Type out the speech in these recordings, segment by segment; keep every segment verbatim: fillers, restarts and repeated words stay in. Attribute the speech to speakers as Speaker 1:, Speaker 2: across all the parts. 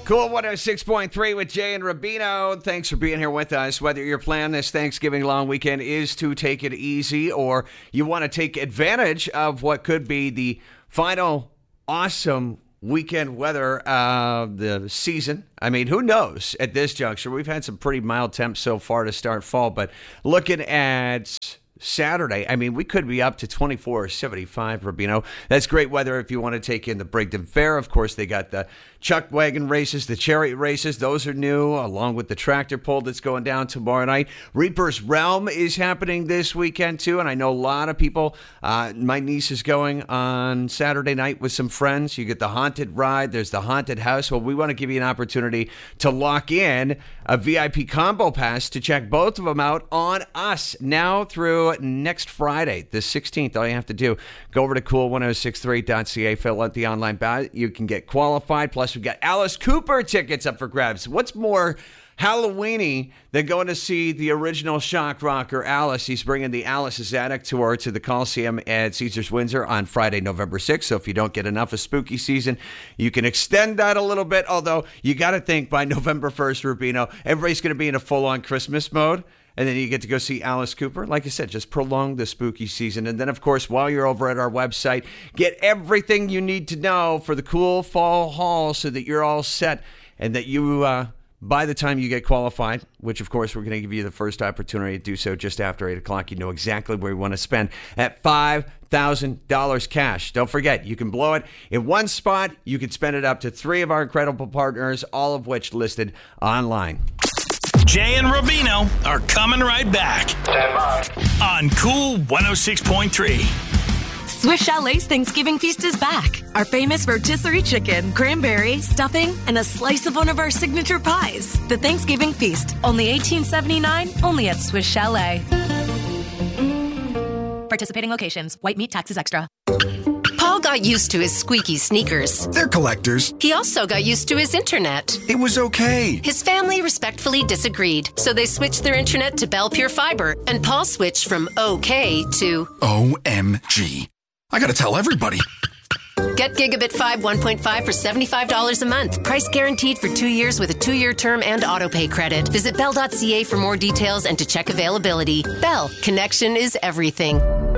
Speaker 1: Cool one oh six point three with Jay and Rubino. Thanks for being here with us. Whether your plan this Thanksgiving long weekend is to take it easy or you want to take advantage of what could be the final awesome weekend weather of the season. I mean, who knows at this juncture? We've had some pretty mild temps so far to start fall, but looking at Saturday, I mean, we could be up to twenty-four or seventy-five, Rubino. That's great weather if you want to take in the Brigden Fair. Of course, they got the chuck wagon races, the chariot races. Those are new, along with the tractor pull that's going down tomorrow night. Reaper's Realm is happening this weekend, too, and I know a lot of people. Uh, my niece is going on Saturday night with some friends. You get the haunted ride. There's the haunted house. Well, we want to give you an opportunity to lock in a V I P combo pass to check both of them out on us now through next Friday, the sixteenth. All you have to do, go over to cool one oh six three dot c a, fill out the online ballot. You can get qualified. Plus, we've got Alice Cooper tickets up for grabs. What's more Halloween-y than going to see the original shock rocker Alice? He's bringing the Alice's Attic tour to the Coliseum at Caesars Windsor on Friday, November sixth. So if you don't get enough of spooky season, you can extend that a little bit. Although you got to think by November first, Rubino, everybody's going to be in a full-on Christmas mode. And then you get to go see Alice Cooper. Like I said, just prolong the spooky season. And then, of course, while you're over at our website, get everything you need to know for the cool fall haul so that you're all set and that you, uh, by the time you get qualified, which, of course, we're going to give you the first opportunity to do so just after eight o'clock, you know exactly where you want to spend at five thousand dollars cash. Don't forget, you can blow it in one spot. You can spend it up to three of our incredible partners, all of which listed online.
Speaker 2: Jay and Rubino are coming right back.
Speaker 3: Stand by.
Speaker 2: On Cool one oh six point three.
Speaker 4: Swiss Chalet's Thanksgiving feast is back. Our famous rotisserie chicken, cranberry, stuffing, and a slice of one of our signature pies. The Thanksgiving feast, only eighteen seventy-nine, only at Swiss Chalet. Participating locations. White meat taxes extra.
Speaker 5: Paul got used to his squeaky sneakers.
Speaker 6: They're collectors.
Speaker 5: He also got used to his internet.
Speaker 6: It was okay.
Speaker 5: His family respectfully disagreed, so they switched their internet to Bell Pure Fiber, and Paul switched from okay to
Speaker 6: O M G. I gotta tell everybody.
Speaker 5: Get Gigabit five one point five for seventy-five dollars a month. Price guaranteed for two years with a two-year term and autopay credit. Visit bell dot c a for more details and to check availability. Bell, connection is everything.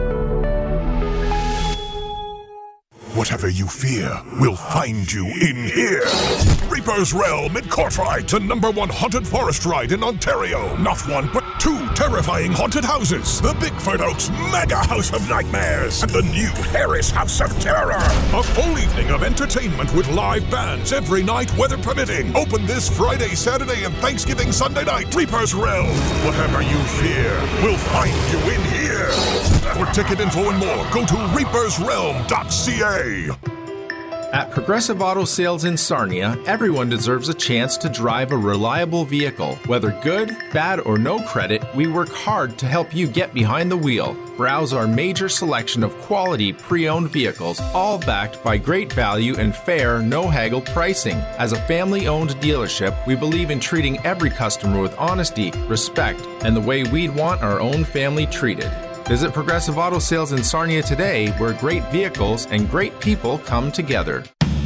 Speaker 7: Whatever you fear will find you in here. Reaper's Realm in Courtrai, the number one haunted forest ride in Ontario. Not one, but two terrifying haunted houses. The Bigford Oaks Mega House of Nightmares and the new Harris House of Terror. A full evening of entertainment with live bands every night, weather permitting. Open this Friday, Saturday, and Thanksgiving Sunday night. Reaper's Realm. Whatever you fear will find you in here. For ticket info and more, go to reapers realm dot c a.
Speaker 8: At Progressive Auto Sales in Sarnia, everyone deserves a chance to drive a reliable vehicle. Whether good, bad, or no credit, we work hard to help you get behind the wheel. Browse our major selection of quality pre-owned vehicles, all backed by great value and fair, no-haggle pricing. As a family-owned dealership, we believe in treating every customer with honesty, respect, and the way we'd want our own family treated. Visit Progressive Auto Sales in Sarnia today, where great vehicles and great people come together.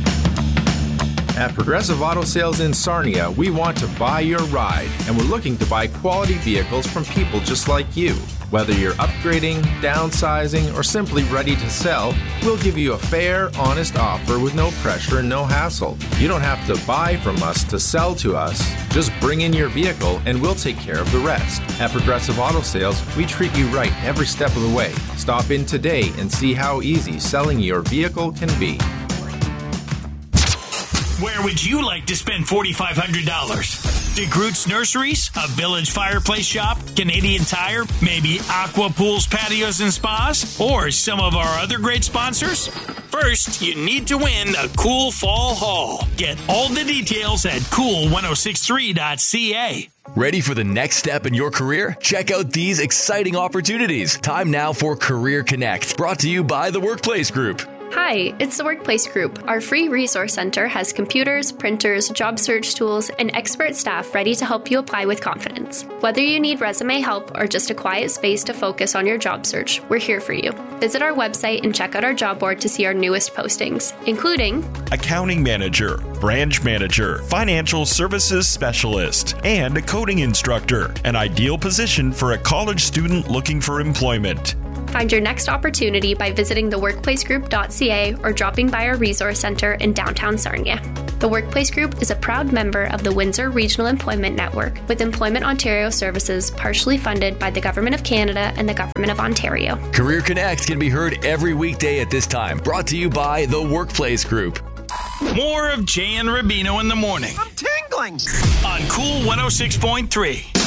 Speaker 8: At Progressive Auto Sales in Sarnia, we want to buy your ride, and we're looking to buy quality vehicles from people just like you. Whether you're upgrading, downsizing, or simply ready to sell, we'll give you a fair, honest offer with no pressure and no hassle. You don't have to buy from us to sell to us. Just bring in your vehicle and we'll take care of the rest. At Progressive Auto Sales, we treat you right every step of the way. Stop in today and see how easy selling your vehicle can be.
Speaker 2: Where would you like to spend four thousand five hundred dollars? DeGroote's Nurseries, a Village Fireplace Shop, Canadian Tire, maybe Aqua Pools, Patios, and Spas, or some of our other great sponsors? First, you need to win a cool fall haul. Get all the details at cool ten sixty-three dot c a.
Speaker 9: Ready for the next step in your career? Check out these exciting opportunities. Time now for Career Connect, brought to you by the Workplace Group.
Speaker 3: Hi, it's the Workplace Group. Our free resource center has computers, printers, job search tools, and expert staff ready to help you apply with confidence. Whether you need resume help or just a quiet space to focus on your job search, we're here for you. Visit our website and check out our job board to see our newest postings, including
Speaker 10: accounting manager, branch manager, financial services specialist, and a coding instructor, an ideal position for a college student looking for employment.
Speaker 3: Find your next opportunity by visiting the workplace group dot c a or dropping by our resource center in downtown Sarnia. The Workplace Group is a proud member of the Windsor Regional Employment Network, with Employment Ontario services partially funded by the Government of Canada and the Government of Ontario.
Speaker 9: Career Connect can be heard every weekday at this time. Brought to you by the Workplace Group.
Speaker 2: More of Jay and Rubino in the morning.
Speaker 11: I'm tingling.
Speaker 2: On Cool one oh six point three.